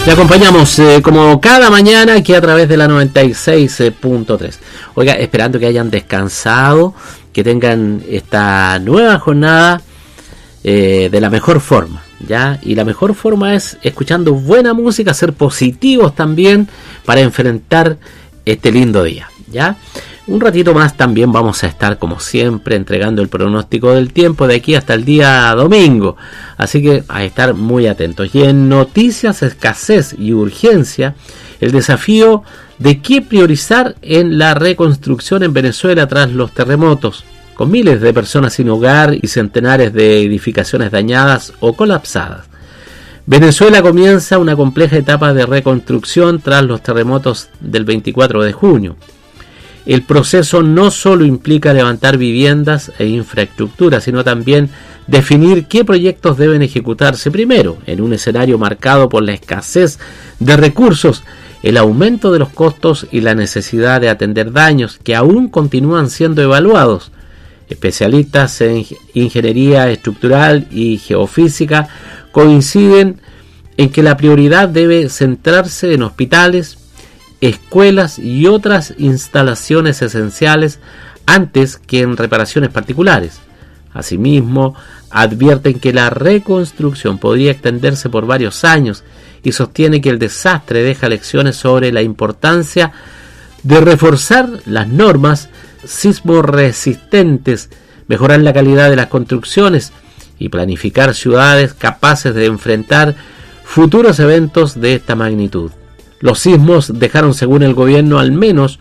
Le acompañamos como cada mañana aquí a través de la 96.3. Oiga, esperando que hayan descansado, que tengan esta nueva jornada de la mejor forma, ¿ya? Y la mejor forma es escuchando buena música, ser positivos también para enfrentar este lindo día, ¿ya? Un ratito más también vamos a estar, como siempre, entregando el pronóstico del tiempo de aquí hasta el día domingo. Así que a estar muy atentos. Y en noticias, escasez y urgencia, el desafío de qué priorizar en la reconstrucción en Venezuela tras los terremotos, con miles de personas sin hogar y centenares de edificaciones dañadas o colapsadas. Venezuela comienza una compleja etapa de reconstrucción tras los terremotos del 24 de junio. El proceso no solo implica levantar viviendas e infraestructura, sino también definir qué proyectos deben ejecutarse primero, en un escenario marcado por la escasez de recursos, el aumento de los costos y la necesidad de atender daños que aún continúan siendo evaluados. Especialistas en ingeniería estructural y geofísica coinciden en que la prioridad debe centrarse en hospitales, escuelas y otras instalaciones esenciales antes que en reparaciones particulares. Asimismo, advierten que la reconstrucción podría extenderse por varios años y sostiene que el desastre deja lecciones sobre la importancia de reforzar las normas sismoresistentes, mejorar la calidad de las construcciones y planificar ciudades capaces de enfrentar futuros eventos de esta magnitud. Los sismos dejaron, según el gobierno, al menos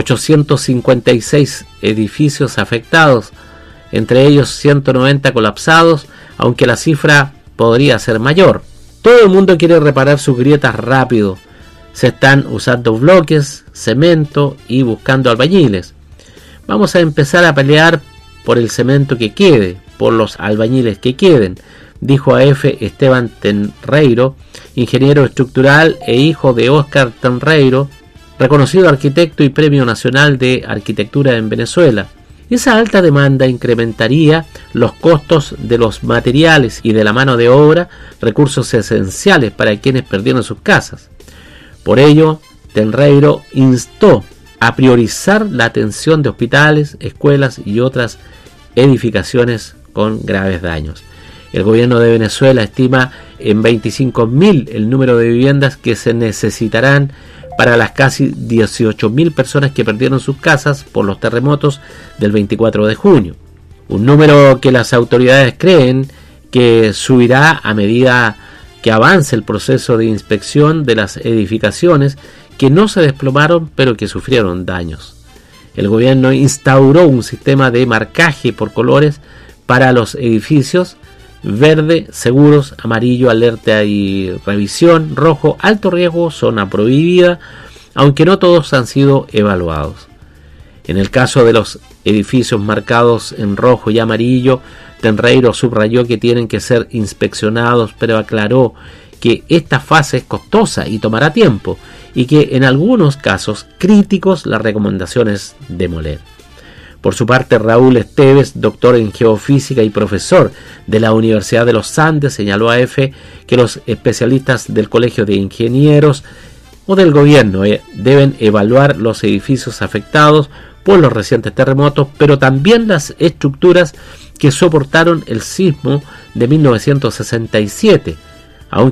856 edificios afectados, entre ellos 190 colapsados, aunque la cifra podría ser mayor. Todo el mundo quiere reparar sus grietas rápido. Se están usando bloques, cemento y buscando albañiles. Vamos a empezar a pelear por el cemento que quede, por los albañiles que queden, dijo a EFE Esteban Tenreiro, ingeniero estructural e hijo de Óscar Tenreiro, reconocido arquitecto y Premio Nacional de Arquitectura en Venezuela. Esa alta demanda incrementaría los costos de los materiales y de la mano de obra, recursos esenciales para quienes perdieron sus casas. Por ello, Tenreiro instó a priorizar la atención de hospitales, escuelas y otras edificaciones con graves daños. El gobierno de Venezuela estima en 25.000 el número de viviendas que se necesitarán para las casi 18.000 personas que perdieron sus casas por los terremotos del 24 de junio. Un número que las autoridades creen que subirá a medida que avance el proceso de inspección de las edificaciones que no se desplomaron pero que sufrieron daños. El gobierno instauró un sistema de marcaje por colores para los edificios: verde, seguros; amarillo, alerta y revisión; rojo, alto riesgo, zona prohibida, aunque no todos han sido evaluados. En el caso de los edificios marcados en rojo y amarillo, Tenreiro subrayó que tienen que ser inspeccionados, pero aclaró que esta fase es costosa y tomará tiempo, y que en algunos casos críticos la recomendación es demoler. Por su parte, Raúl Esteves, doctor en geofísica y profesor de la Universidad de los Andes, señaló a EFE que los especialistas del Colegio de Ingenieros o del gobierno deben evaluar los edificios afectados por los recientes terremotos, pero también las estructuras que soportaron el sismo de 1967,